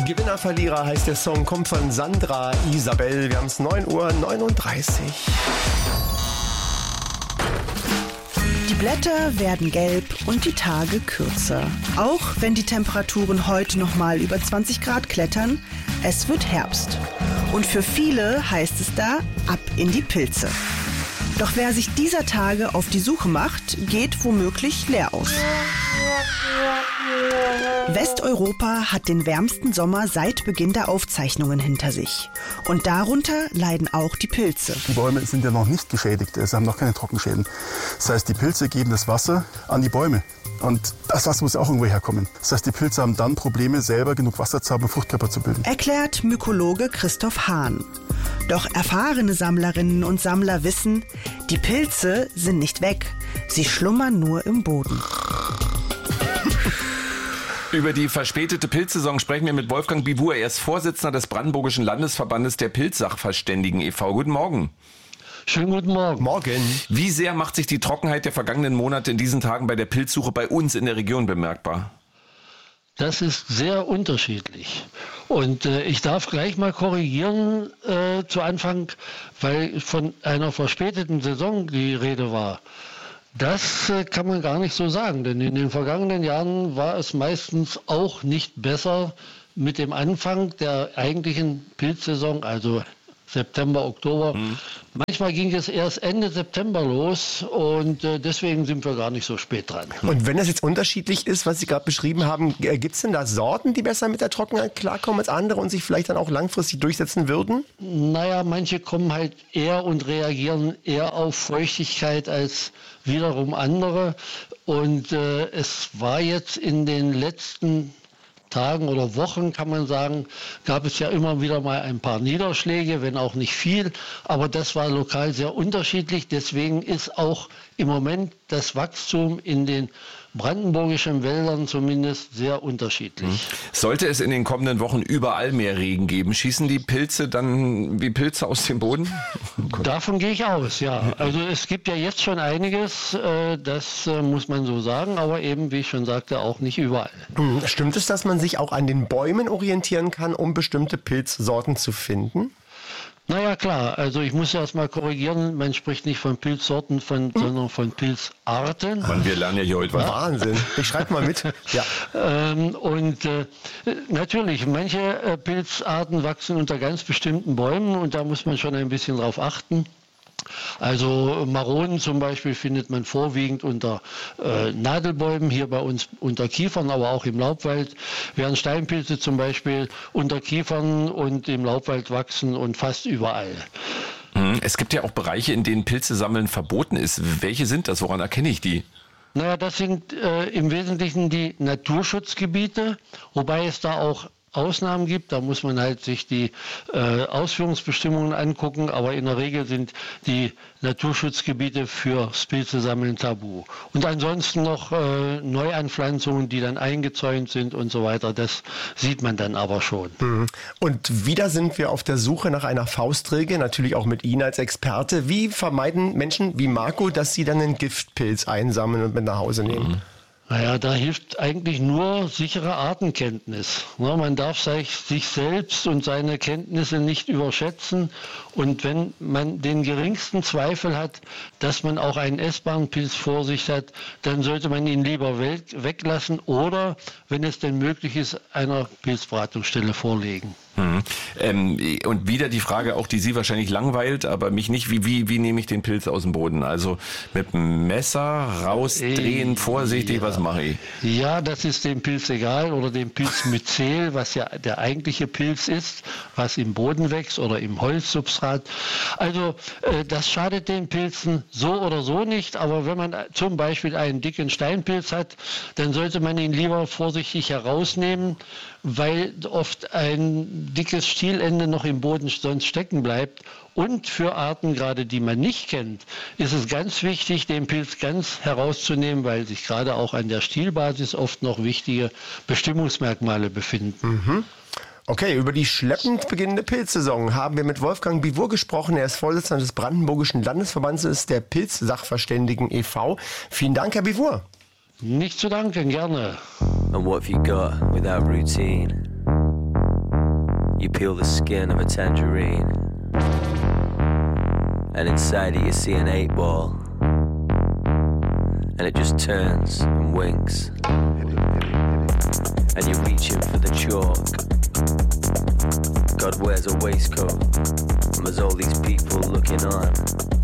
Gewinner, Verlierer heißt der Song, kommt von Sandra Isabel. Wir haben es 9:39 Uhr. Die Blätter werden gelb und die Tage kürzer. Auch wenn die Temperaturen heute noch mal über 20 Grad klettern, es wird Herbst. Und für viele heißt es da, ab in die Pilze. Doch wer sich dieser Tage auf die Suche macht, geht womöglich leer aus. Westeuropa hat den wärmsten Sommer seit Beginn der Aufzeichnungen hinter sich. Und darunter leiden auch die Pilze. Die Bäume sind ja noch nicht geschädigt, sie haben noch keine Trockenschäden. Das heißt, die Pilze geben das Wasser an die Bäume. Und das Wasser muss auch irgendwo herkommen. Das heißt, die Pilze haben dann Probleme, selber genug Wasser zu haben, um Fruchtkörper zu bilden. Erklärt Mykologe Christoph Hahn. Doch erfahrene Sammlerinnen und Sammler wissen, die Pilze sind nicht weg. Sie schlummern nur im Boden. Über die verspätete Pilzsaison sprechen wir mit Wolfgang Bivur. Er ist Vorsitzender des Brandenburgischen Landesverbandes der Pilzsachverständigen e.V. Guten Morgen. Schönen guten Morgen. Morgen. Wie sehr macht sich die Trockenheit der vergangenen Monate in diesen Tagen bei der Pilzsuche bei uns in der Region bemerkbar? Das ist sehr unterschiedlich. Und ich darf gleich mal korrigieren zu Anfang, weil von einer verspäteten Saison die Rede war. Das kann man gar nicht so sagen, denn in den vergangenen Jahren war es meistens auch nicht besser mit dem Anfang der eigentlichen Pilzsaison, also September, Oktober. Manchmal ging es erst Ende September los und deswegen sind wir gar nicht so spät dran. Und wenn das jetzt unterschiedlich ist, was Sie gerade beschrieben haben, gibt es denn da Sorten, die besser mit der Trockenheit klarkommen als andere und sich vielleicht dann auch langfristig durchsetzen würden? Naja, manche kommen halt eher und reagieren eher auf Feuchtigkeit als wiederum andere. Und es war jetzt in den letzten Tagen oder Wochen, kann man sagen, gab es ja immer wieder mal ein paar Niederschläge, wenn auch nicht viel. Aber das war lokal sehr unterschiedlich. Deswegen ist auch im Moment das Wachstum in den brandenburgischen Wäldern zumindest sehr unterschiedlich. Sollte es in den kommenden Wochen überall mehr Regen geben, schießen die Pilze dann wie Pilze aus dem Boden? Davon gehe ich aus, ja. Also es gibt ja jetzt schon einiges, das muss man so sagen, aber eben, wie ich schon sagte, auch nicht überall. Stimmt es, dass man sich auch an den Bäumen orientieren kann, um bestimmte Pilzsorten zu finden? Naja, klar. Also ich muss erst mal korrigieren, man spricht nicht von Pilzsorten, sondern von Pilzarten. Mann, wir lernen ja hier heute was. Wahnsinn. Ich schreibe mal mit. Ja. Natürlich, manche Pilzarten wachsen unter ganz bestimmten Bäumen und da muss man schon ein bisschen drauf achten. Also Maronen zum Beispiel findet man vorwiegend unter Nadelbäumen, hier bei uns unter Kiefern, aber auch im Laubwald, während Steinpilze zum Beispiel unter Kiefern und im Laubwald wachsen und fast überall. Es gibt ja auch Bereiche, in denen Pilze sammeln verboten ist. Welche sind das? Woran erkenne ich die? Naja, das sind im Wesentlichen die Naturschutzgebiete, wobei es da auch Ausnahmen gibt, da muss man halt sich die Ausführungsbestimmungen angucken, aber in der Regel sind die Naturschutzgebiete fürs Pilzesammeln tabu. Und ansonsten noch Neuanpflanzungen, die dann eingezäunt sind und so weiter, das sieht man dann aber schon. Und wieder sind wir auf der Suche nach einer Faustregel, natürlich auch mit Ihnen als Experte. Wie vermeiden Menschen wie Marco, dass sie dann einen Giftpilz einsammeln und mit nach Hause nehmen? Naja, da hilft eigentlich nur sichere Artenkenntnis. Man darf sich selbst und seine Kenntnisse nicht überschätzen. Und wenn man den geringsten Zweifel hat, dass man auch einen essbaren Pilz vor sich hat, dann sollte man ihn lieber weglassen oder, wenn es denn möglich ist, einer Pilzberatungsstelle vorlegen. Und wieder die Frage, auch die Sie wahrscheinlich langweilt, aber mich nicht, wie nehme ich den Pilz aus dem Boden? Also mit dem Messer rausdrehen, vorsichtig, was mache ich? Ja, das ist dem Pilz egal oder dem Pilzmyzel, was ja der eigentliche Pilz ist, was im Boden wächst oder im Holzsubstrat. Also das schadet den Pilzen so oder so nicht, aber wenn man zum Beispiel einen dicken Steinpilz hat, dann sollte man ihn lieber vorsichtig herausnehmen, weil oft ein dickes Stielende noch im Boden sonst stecken bleibt. Und für Arten gerade, die man nicht kennt, ist es ganz wichtig, den Pilz ganz herauszunehmen, weil sich gerade auch an der Stielbasis oft noch wichtige Bestimmungsmerkmale befinden. Okay, über die schleppend beginnende Pilzsaison haben wir mit Wolfgang Bivur gesprochen. Er ist Vorsitzender des Brandenburgischen Landesverbandes der Pilzsachverständigen e.V. Vielen Dank, Herr Bivur. Nicht zu danken, gerne. And what have you got without routine? You peel the skin of a tangerine, and inside it you see an 8-ball, and it just turns and winks, and you're reaching for the chalk. God wears a waistcoat, and there's all these people looking on.